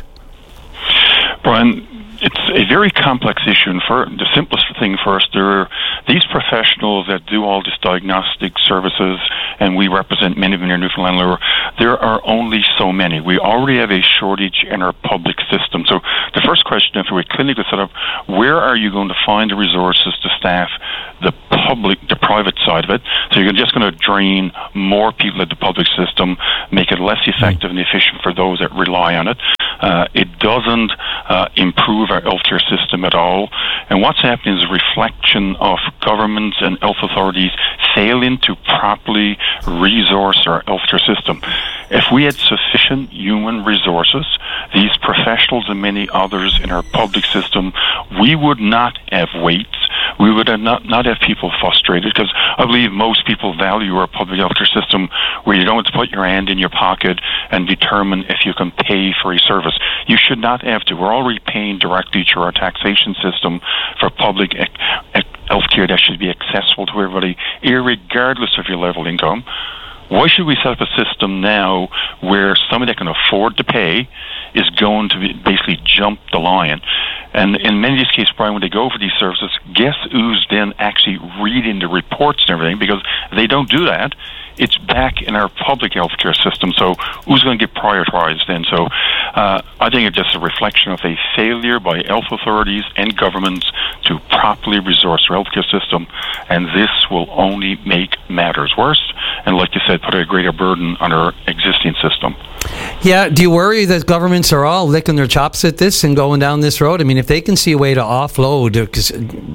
Brian, it's a very complex issue, and for the simplest thing first, there are these professionals that do all this diagnostic services, and we represent many of them in Newfoundland and Labrador. There are only so many. We already have a shortage in our public system. So the first question, if we're clinically set up, where are you going to find the resources to staff the private side of it? So you're just going to drain more people at the public system, make it less effective and efficient for those that rely on it. It doesn't improve our healthcare system at all. And what's happening is a reflection of governments and health authorities failing to properly resource our healthcare system. If we had sufficient human resources, these professionals and many others in our public system, we would not have waits. We would have not have people frustrated, because I believe most people value our public healthcare system where you don't have to put your hand in your pocket and determine if you can pay for a service. You should not have to. We're already paying directly through our taxation system for public healthcare that should be accessible to everybody, irregardless of your level of income. Why should we set up a system now where somebody that can afford to pay is going to basically jump the line? And in many of these cases, Brian, when they go for these services, guess who's then actually reading the reports and everything? Because they don't do that. It's back in our public healthcare system. So who's going to get prioritized then? So I think it's just a reflection of a failure by health authorities and governments to properly resource our healthcare system. And this will only make matters worse. And like you said, put a greater burden on our existing system. Yeah, do you worry that governments are all licking their chops at this and going down this road? I mean, if they can see a way to offload, because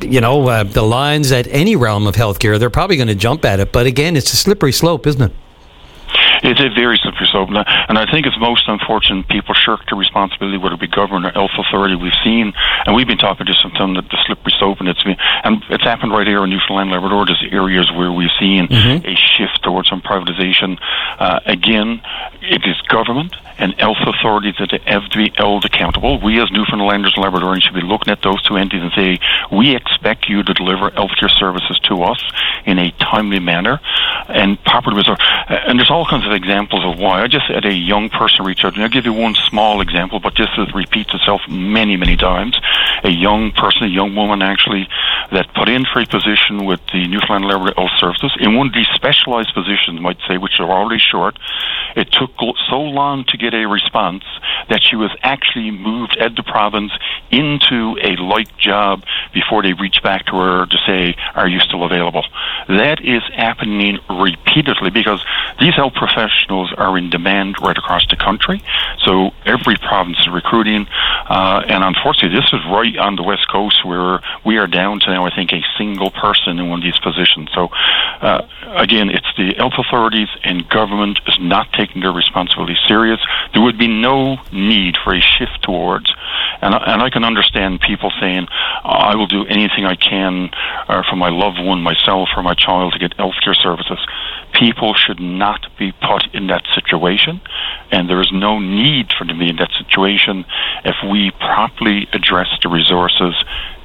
the lines at any realm of healthcare, they're probably going to jump at it. But again, it's a slippery slope, isn't it? It's a very slippery slope, and I think it's most unfortunate people shirk the responsibility, whether it be government or health authority. We've seen, and we've been talking to some of the slippery slope, and it's happened right here in Newfoundland and Labrador. There's areas where we've seen a shift towards some privatization. Again, it is government and health authorities that have to be held accountable. We as Newfoundlanders and Labradorians should be looking at those two entities and say, we expect you to deliver healthcare services to us in a timely manner and properly resource. And there's all kinds of examples of why. I just had a young person reach out, and I'll give you one small example, but this repeats itself many, many times. A young person, a young woman actually, that put in for a position with the Newfoundland and Labrador Health Services in one of these specialized positions, might say, which are already short. It took so long to get a response that she was actually moved at the province into a light job before they reached back to her to say, are you still available? That is happening repeatedly because these health professionals are in demand right across the country. So every province is recruiting, and unfortunately this is right on the West Coast where we are down to now, I think, a single person in one of these positions. So again, it's the health authorities and government is not taking their responsibility serious. There would be no need for a shift towards, and I can understand people saying, I will do anything I can for my loved one, myself, or my child to get healthcare services. People should not be put in that situation, and there is no need for them to be in that situation if we properly address the resources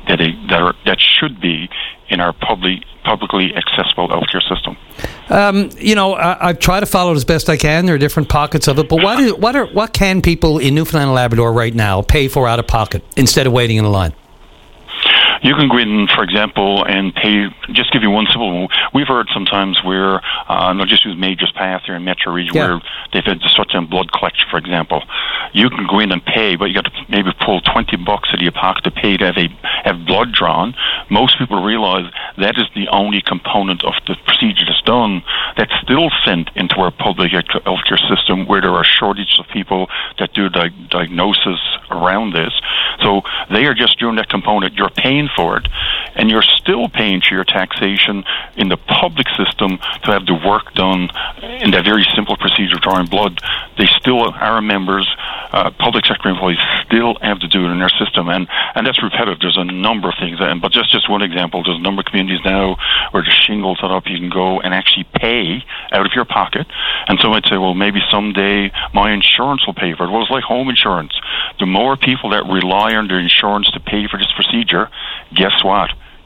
that should be in our publicly accessible healthcare system. I've tried to follow it as best I can. There are different pockets of it, but what can people in Newfoundland and Labrador right now pay for out of pocket instead of waiting in a line? You can go in, for example, and pay, just give you one simple one. We've heard sometimes where, and I'll just use Majors Path here in Metro Region, where they've had to shut down blood collection, for example. You can go in and pay, but you got to maybe pull $20 out of your pocket to pay to have blood drawn. Most people realize that is the only component of the procedure that's done that's still sent into our public healthcare system where there are shortages of people that do diagnosis around this. So they are just doing that component. You're paying for it, and you're still paying to your taxation in the public system to have the work done in that very simple procedure of drawing blood. They still, our members, public sector employees, still have to do it in their system, and that's repetitive. There's a number of things, but just one example, there's a number of communities now where the shingles set up, you can go and actually pay out of your pocket, and so I'd say, well, maybe someday my insurance will pay for it. Well, it's like home insurance. The more people that rely on their insurance to pay for this procedure, guess what?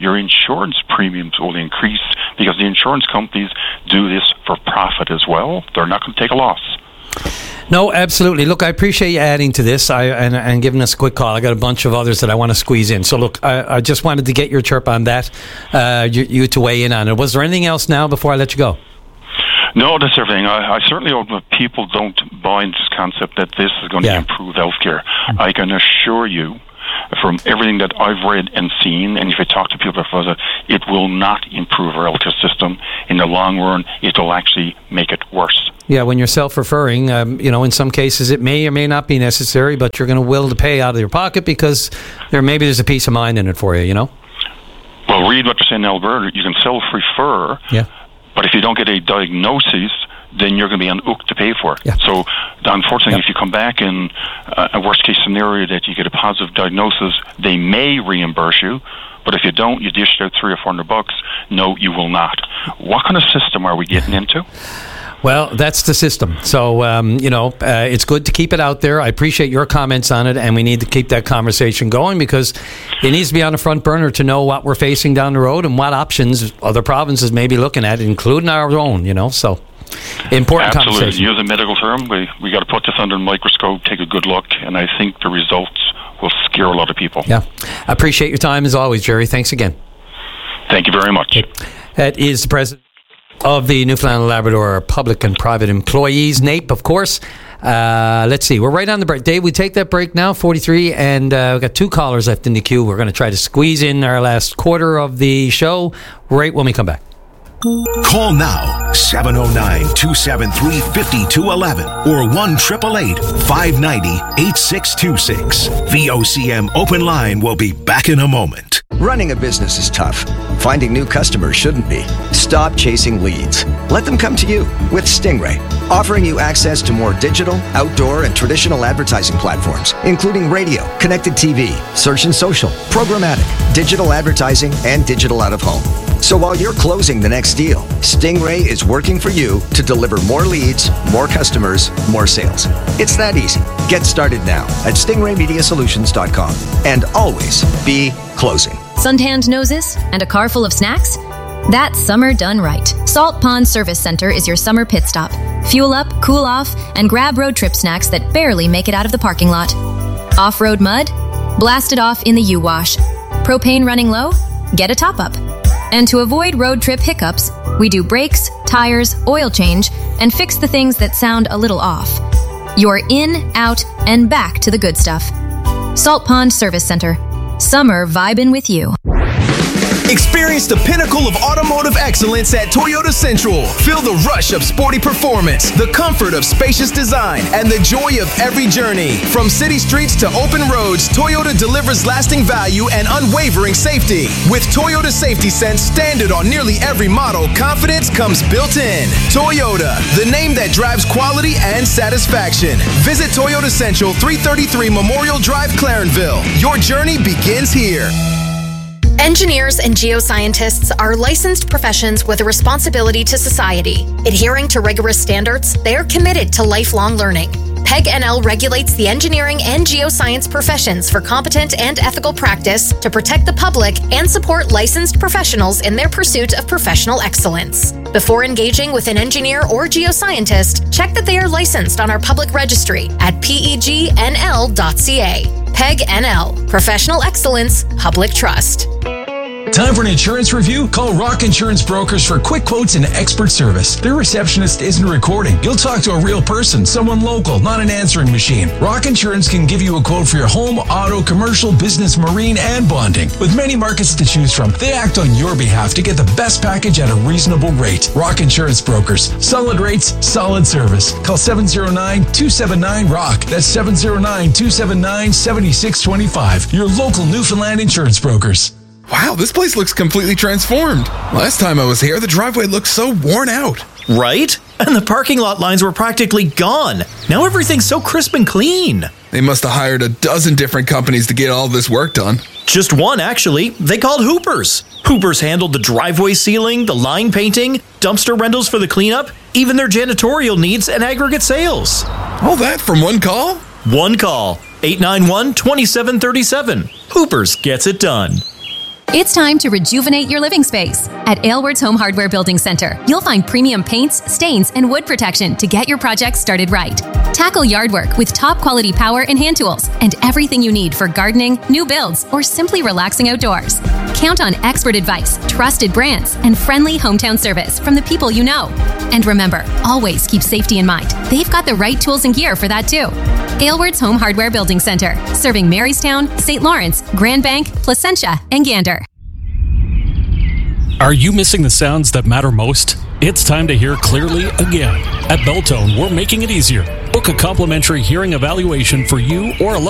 your insurance premiums will increase because the insurance companies do this for profit as well. They're not going to take a loss. No, absolutely. Look, I appreciate you adding to this and giving us a quick call. I got a bunch of others that I want to squeeze in. So, look, I just wanted to get your chirp on that, you to weigh in on it. Was there anything else now before I let you go? No, that's everything. I certainly hope that people don't buy into this concept that this is going to improve healthcare. I can assure you, from everything that I've read and seen, and if I talk to people about it, it will not improve our healthcare system. In the long run, it will actually make it worse. Yeah, when you're self-referring, in some cases it may or may not be necessary, but you're going to will to pay out of your pocket because there's a peace of mind in it for you, Well, read what they're saying in Alberta. You can self-refer, but if you don't get a diagnosis, then you're going to be on hook to pay for it. Yeah. So, unfortunately, if you come back in a worst-case scenario that you get a positive diagnosis, they may reimburse you. But if you don't, you dish out $300 or $400. No, you will not. What kind of system are we getting into? Well, that's the system. So, it's good to keep it out there. I appreciate your comments on it, and we need to keep that conversation going because it needs to be on the front burner to know what we're facing down the road and what options other provinces may be looking at, including our own, so important Absolutely. Conversation. Use a medical term. We got to put this under a microscope, take a good look, and I think the results will scare a lot of people. Yeah. I appreciate your time as always, Jerry. Thanks again. Thank you very much. That is the president of the Newfoundland and Labrador Public and Private Employees, NAPE, of course. Let's see. We're right on the break. Dave, we take that break now, 43, and we've got 2 callers left in the queue. We're going to try to squeeze in our last quarter of the show right when we come back. Call now, 709-273-5211 or 1-888-590-8626. VOCM Open Line will be back in a moment. Running a business is tough. Finding new customers shouldn't be. Stop chasing leads. Let them come to you with Stingray, offering you access to more digital, outdoor, and traditional advertising platforms, including radio, connected TV, search and social, programmatic, digital advertising, and digital out-of-home. So while you're closing the next deal, Stingray is working for you to deliver more leads, more customers, more sales. It's that easy. Get started now at stingraymediasolutions.com and always be closing. Suntanned noses and a car full of snacks? That's summer done right. Salt Pond Service Center is your summer pit stop. Fuel up, cool off, and grab road trip snacks that barely make it out of the parking lot. Off-road mud? Blast it off in the U-Wash. Propane running low? Get a top-up. And to avoid road trip hiccups, we do brakes, tires, oil change, and fix the things that sound a little off. You're in, out, and back to the good stuff. Salt Pond Service Center. Summer vibin' with you. Experience the pinnacle of automotive excellence at Toyota Central. Feel the rush of sporty performance, the comfort of spacious design, and the joy of every journey. From city streets to open roads, Toyota delivers lasting value and unwavering safety. With Toyota Safety Sense standard on nearly every model, confidence comes built in. Toyota, the name that drives quality and satisfaction. Visit Toyota Central, 333 Memorial Drive, Clarenville. Your journey begins here. Engineers and geoscientists are licensed professions with a responsibility to society. Adhering to rigorous standards, they are committed to lifelong learning. PEG NL regulates the engineering and geoscience professions for competent and ethical practice to protect the public and support licensed professionals in their pursuit of professional excellence. Before engaging with an engineer or geoscientist, check that they are licensed on our public registry at pegnl.ca. PEG NL, Professional Excellence, Public Trust. Time for an insurance review? Call Rock Insurance Brokers for quick quotes and expert service. Their receptionist isn't recording. You'll talk to a real person, someone local, not an answering machine. Rock Insurance can give you a quote for your home, auto, commercial, business, marine, and bonding. With many markets to choose from, they act on your behalf to get the best package at a reasonable rate. Rock Insurance Brokers. Solid rates, solid service. Call 709-279-ROCK. That's 709-279-7625. Your local Newfoundland insurance brokers. Wow, this place looks completely transformed. Last time I was here, the driveway looked so worn out. Right? And the parking lot lines were practically gone. Now everything's so crisp and clean. They must have hired a dozen different companies to get all this work done. Just one, actually. They called Hoopers. Hoopers handled the driveway sealing, the line painting, dumpster rentals for the cleanup, even their janitorial needs and aggregate sales. All that from one call? One call. 891-2737. Hoopers gets it done. It's time to rejuvenate your living space. At Aylward's Home Hardware Building Center, you'll find premium paints, stains, and wood protection to get your project started right. Tackle yard work with top quality power and hand tools and everything you need for gardening, new builds, or simply relaxing outdoors. Count on expert advice, trusted brands, and friendly hometown service from the people you know. And remember, always keep safety in mind. They've got the right tools and gear for that too. Aylward's Home Hardware Building Center, serving Marystown, St. Lawrence, Grand Bank, Placentia, and Gander. Are you missing the sounds that matter most? It's time to hear clearly again. At Beltone, we're making it easier. Book a complimentary hearing evaluation for you or a loved